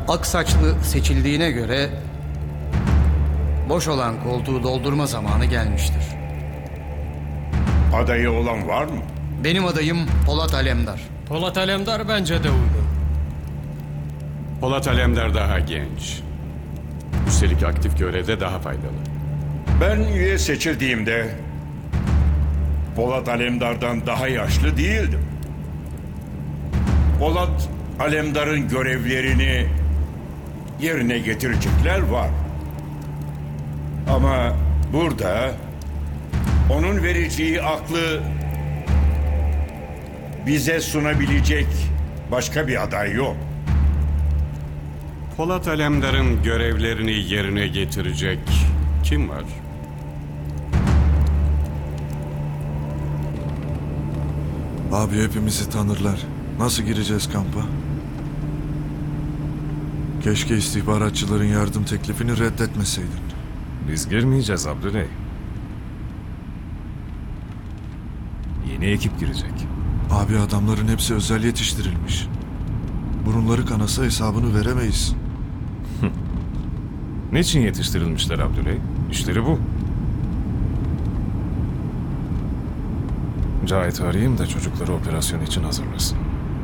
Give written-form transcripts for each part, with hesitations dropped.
Aksaçlı seçildiğine göre boş olan koltuğu doldurma zamanı gelmiştir. Adayı olan var mı? Benim adayım Polat Alemdar. Polat Alemdar bence de uygun. Polat Alemdar daha genç. Üstelik aktif görevde daha faydalı. Ben üye seçildiğimde Polat Alemdar'dan daha yaşlı değildim. Polat Alemdar'ın görevlerini yerine getirecekler var. Ama burada onun vereceği aklı bize sunabilecek başka bir aday yok. Polat Alemdar'ın görevlerini yerine getirecek kim var? Abi hepimizi tanırlar. Nasıl gireceğiz kampa? Keşke istihbaratçıların yardım teklifini reddetmeseydin. Biz girmeyeceğiz Abdüley. Yeni ekip girecek. Abi adamların hepsi özel yetiştirilmiş. Burunları kanasa hesabını veremeyiz. Niçin yetiştirilmişler Abdüley? İşleri bu. Cahit arayayım da çocukları operasyon için hazırlasın.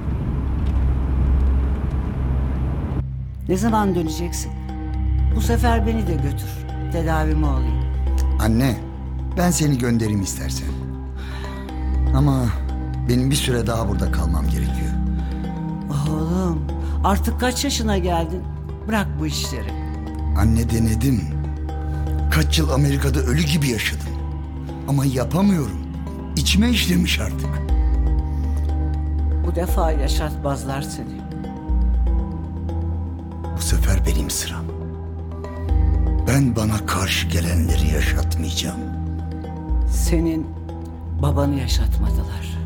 Ne zaman döneceksin? Bu sefer beni de götür. Tedavime olayım. Anne, ben seni göndereyim istersen. Ama benim bir süre daha burada kalmam gerekiyor. Oğlum, artık kaç yaşına geldin? Bırak bu işleri. Anne, denedim. Kaç yıl Amerika'da ölü gibi yaşadım. Ama yapamıyorum. İçime işlemiş artık. Bu defa yaşatmazlar seni. Bu sefer benim sıram. Ben bana karşı gelenleri yaşatmayacağım. Senin babanı yaşatmadılar.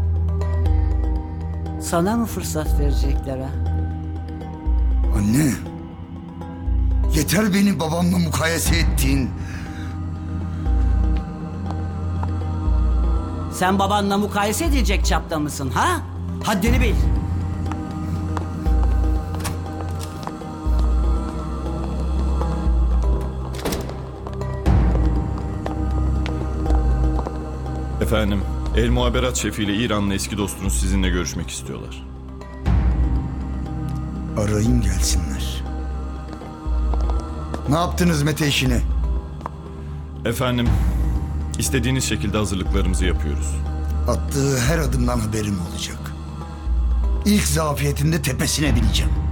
Sana mı fırsat verecekler ha? Anne, yeter beni babamla mukayese ettiğin. Sen babanla mukayese edilecek çapta mısın ha? Haddini bil. Efendim, El Muhaberat şefiyle İranlı eski dostunuz sizinle görüşmek istiyorlar. Arayın gelsinler. Ne yaptınız Mete işini? Efendim, istediğiniz şekilde hazırlıklarımızı yapıyoruz. Attığı her adımdan haberim olacak. İlk zafiyetinde tepesine bineceğim.